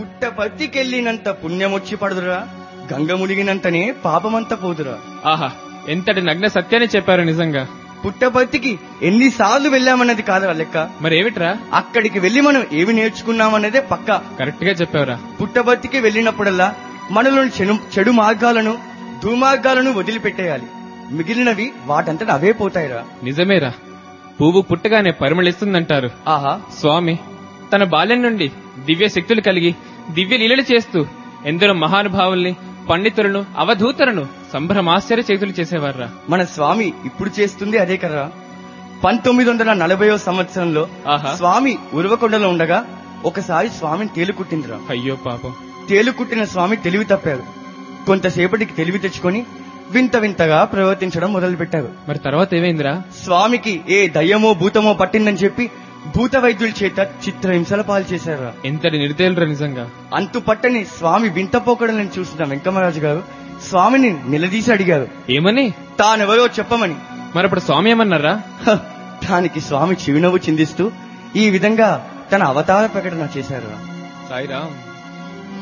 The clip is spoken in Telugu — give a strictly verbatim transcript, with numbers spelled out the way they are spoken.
పుట్టపర్తికెళ్ళినంత పుణ్యమొచ్చి పడుదురా, గంగ మునిగినంతనే పాపమంతా పోదురా. ఆహా, ఎంతటి నగ్న సత్యాన్ని చెప్పారు నిజంగా. పుట్టపర్తికి ఎన్నిసార్లు వెళ్ళామన్నది కాదురా లెక్క, మరేమిట్రా అక్కడికి వెళ్లి మనం ఏమి నేర్చుకున్నామన్నదే పక్కా. కరెక్ట్ గా చెప్పావురా. పుట్టపర్తికి వెళ్ళినప్పుడల్లా మనలోని చెడు చెడు మార్గాలను దుర్మార్గాలను వదిలిపెట్టేయాలి. మిగిలినవి వాటంతట అవే పోతాయిరా. నిజమేరా, పువ్వు పుట్టగానే పరిమళిస్తుందంటారు. ఆహా, స్వామి తన బాల్యం నుండి దివ్య శక్తులు కలిగి దివ్య లీలలు చేస్తూ ఎందరో మహానుభావుల్ని, పండితులను, అవధూతలను సంభ్రమాశ్చర్య చేతులు చేసేవారా. మన స్వామి ఇప్పుడు చేస్తుంది అదే కదరా. పంతొమ్మిది వందల నలభైవ సంవత్సరంలో స్వామి ఉరవకొండలో ఉండగా ఒకసారి స్వామిని తేలుకుట్టిందిరా. అయ్యో పాపం. తేలుకుట్టిన స్వామి తెలివి తప్పారు. కొంతసేపటికి తెలివి తెచ్చుకొని వింత వింతగా ప్రవర్తించడం మొదలు పెట్టారు. మరి తర్వాత ఏమైందిరా? స్వామికి ఏ దయ్యమో భూతమో పట్టిందని చెప్పి భూత వైద్యుల చేత చిత్రహింసల పాలు చేశారు. ఎంతటి నిర్దయులురా నిజంగా. అంతు పట్టని స్వామి వింత పోకడలను చూసిన వెంకమరాజు గారు స్వామిని నిలదీసి అడిగారు. ఏమని? తానెవరో చెప్పమని. మరప్పుడు స్వామి ఏమన్నారా? దానికి స్వామి చిరునవ్వు చిందిస్తూ ఈ విధంగా తన అవతార ప్రకటన చేశారు. సాయిరాం.